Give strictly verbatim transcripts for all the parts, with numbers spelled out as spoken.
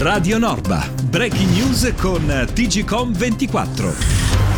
Radio Norba, breaking news con T G Com ventiquattro.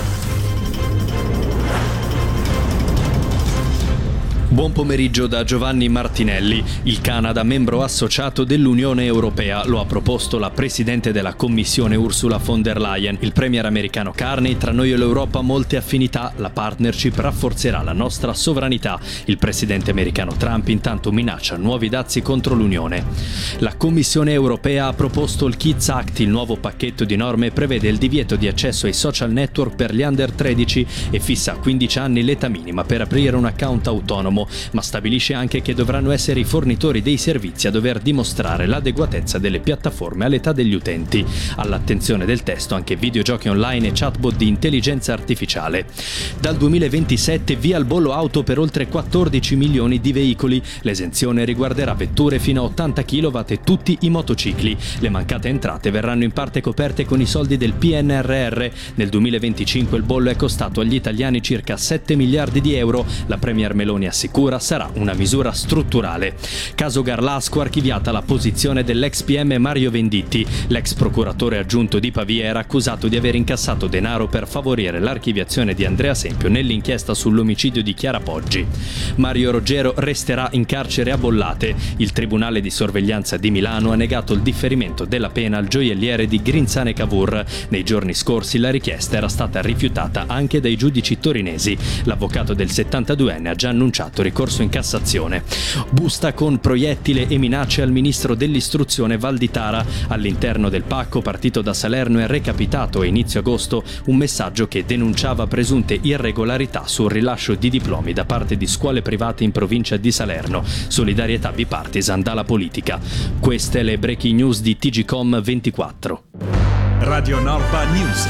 Buon pomeriggio da Giovanni Martinelli. Il Canada, membro associato dell'Unione Europea, lo ha proposto la Presidente della Commissione Ursula von der Leyen. Il premier americano Carney: tra noi e l'Europa molte affinità, la partnership rafforzerà la nostra sovranità. Il presidente americano Trump intanto minaccia nuovi dazi contro l'Unione. La Commissione Europea ha proposto il Kids Act. Il nuovo pacchetto di norme prevede il divieto di accesso ai social network per gli under tredici e fissa a quindici anni l'età minima per aprire un account autonomo, ma stabilisce anche che dovranno essere i fornitori dei servizi a dover dimostrare l'adeguatezza delle piattaforme all'età degli utenti. All'attenzione del testo anche videogiochi online e chatbot di intelligenza artificiale. Dal duemilaventisette via il bollo auto per oltre quattordici milioni di veicoli. L'esenzione riguarderà vetture fino a ottanta chilowatt e tutti i motocicli. Le mancate entrate verranno in parte coperte con i soldi del P N R R. Nel duemilaventicinque il bollo è costato agli italiani circa sette miliardi di euro. La premier Meloni assicura sarà una misura strutturale. Caso Garlasco, archiviata la posizione dell'ex P M Mario Venditti. L'ex procuratore aggiunto di Pavia era accusato di aver incassato denaro per favorire l'archiviazione di Andrea Sempio nell'inchiesta sull'omicidio di Chiara Poggi. Mario Roggero resterà in carcere a Bollate. Il Tribunale di Sorveglianza di Milano ha negato il differimento della pena al gioielliere di Grinzane Cavour. Nei giorni scorsi la richiesta era stata rifiutata anche dai giudici torinesi. L'avvocato del settantaduenne ha già annunciato ricorso in Cassazione. Busta con proiettile e minacce al ministro dell'istruzione Valditara. All'interno del pacco partito da Salerno e recapitato a inizio agosto un messaggio che denunciava presunte irregolarità sul rilascio di diplomi da parte di scuole private in provincia di Salerno. Solidarietà bipartisan dalla politica. Queste le breaking news di T G Com ventiquattro. Radio Norba News.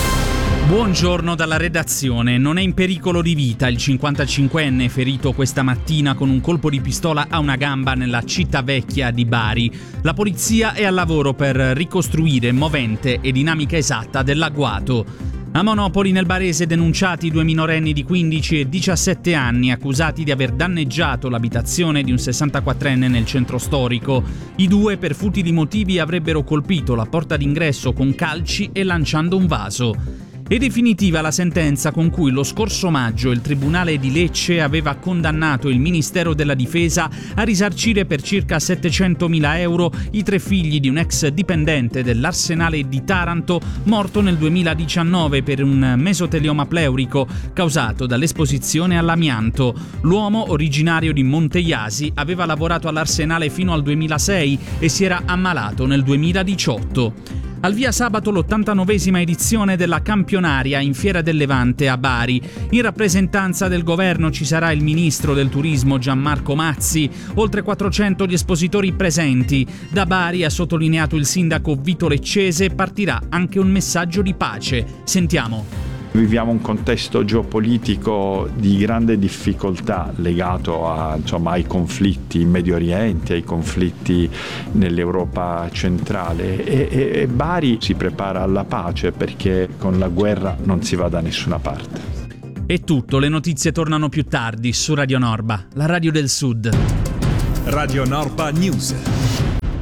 Buongiorno dalla redazione. Non è in pericolo di vita il cinquantacinquenne ferito questa mattina con un colpo di pistola a una gamba nella città vecchia di Bari. La polizia è al lavoro per ricostruire movente e dinamica esatta dell'agguato. A Monopoli nel Barese denunciati due minorenni di quindici e diciassette anni accusati di aver danneggiato l'abitazione di un sessantaquattrenne nel centro storico. I due per futili motivi avrebbero colpito la porta d'ingresso con calci e lanciando un vaso. È definitiva la sentenza con cui lo scorso maggio il Tribunale di Lecce aveva condannato il Ministero della Difesa a risarcire per circa settecentomila euro i tre figli di un ex dipendente dell'Arsenale di Taranto morto nel duemiladiciannove per un mesotelioma pleurico causato dall'esposizione all'amianto. L'uomo, originario di Monteiasi, aveva lavorato all'Arsenale fino al duemilasei e si era ammalato nel duemiladiciotto. Al via sabato l'ottantanovesima edizione della Campionaria in Fiera del Levante a Bari. In rappresentanza del governo ci sarà il ministro del turismo Gianmarco Mazzi, oltre quattrocento gli espositori presenti. Da Bari, ha sottolineato il sindaco Vito Leccese, partirà anche un messaggio di pace. Sentiamo. Viviamo un contesto geopolitico di grande difficoltà legato a, insomma, ai conflitti in Medio Oriente, ai conflitti nell'Europa centrale e, e, e Bari si prepara alla pace perché con la guerra non si va da nessuna parte. È tutto, le notizie tornano più tardi su Radio Norba, la radio del Sud. Radio Norba News.